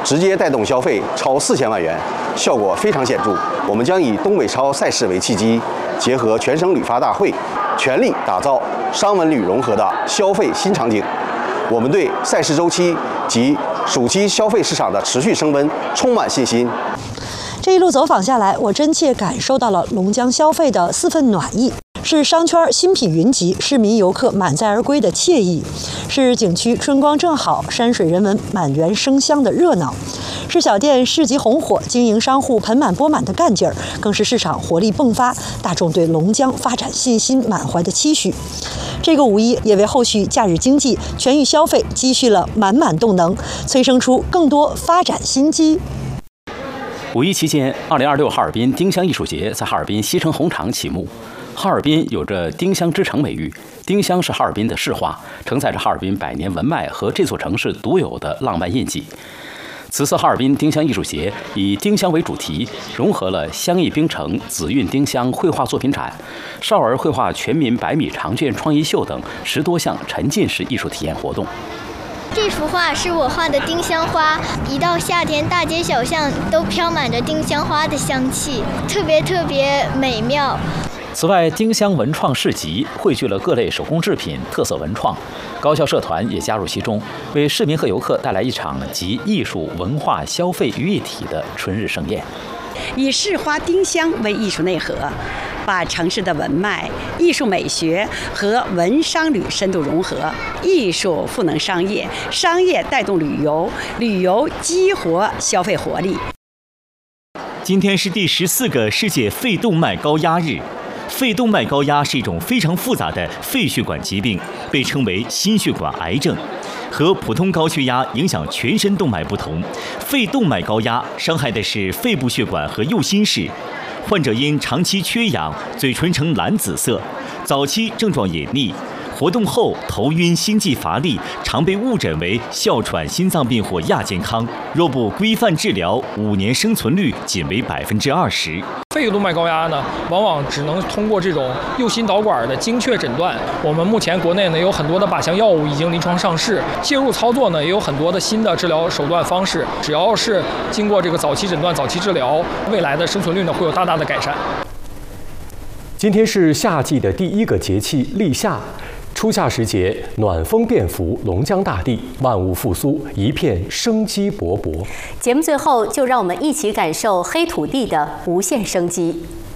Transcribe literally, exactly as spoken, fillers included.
直接带动消费超四千万元，效果非常显著。我们将以东北超赛事为契机，结合全省旅发大会，全力打造商文旅融合的消费新场景。我们对赛事周期及暑期消费市场的持续升温充满信心。 这一路走访下来，我真切感受到了龙江消费的四份暖意。是商圈新品云集，市民游客满载而归的惬意；是景区春光正好，山水人文满园生香的热闹；是小店市集红火，经营商户盆满钵满的干劲儿；更是市场活力迸发，大众对龙江发展信心满怀的期许。这个五一也为后续假日经济、全域消费积蓄了满满动能，催生出更多发展新机。 五一期间，二零二六哈尔滨丁香艺术节在哈尔滨西城红场启幕。哈尔滨有着丁香之城美誉，丁香是哈尔滨的市花，承载着哈尔滨百年文脉和这座城市独有的浪漫印记。此次哈尔滨丁香艺术节以丁香为主题，融合了香艺冰城、紫韵丁香绘画作品展、少儿绘画全民百米长卷创意秀等十多项沉浸式艺术体验活动。 这幅画是我画的丁香花，一到夏天，大街小巷都飘满着丁香花的香气，特别特别美妙。 此外，丁香文创市集汇聚了各类手工制品、特色文创，高校社团也加入其中，为市民和游客带来一场集艺术、文化、消费于一体的春日盛宴。 以市花丁香为艺术内核，把城市的文脉、艺术美学和文商旅深度融合，艺术赋能商业，商业带动旅游，旅游激活消费活力。 今天是第十四个世界肺动脉高压日。肺动脉高压是一种非常复杂的肺血管疾病，被称为心血管癌症。和普通高血压影响全身动脉不同，肺动脉高压伤害的是肺部血管和右心室。患者因长期缺氧，嘴唇呈蓝紫色，早期症状隐匿，活动后头晕、心悸乏力，常被误诊为哮喘、心脏病或亚健康。若不规范治疗，五年生存率仅为百分之二十。 肺动脉高压呢，往往只能通过这种右心导管的精确诊断。我们目前国内呢有很多的靶向药物已经临床上市，介入操作呢也有很多的新的治疗手段方式。只要是经过这个早期诊断、早期治疗，未来的生存率呢会有大大的改善。 今天是夏季的第一个节气立夏。初夏时节，暖风遍拂龙江大地，万物复苏，一片生机勃勃。 节目最后，就让我们一起感受黑土地的无限生机。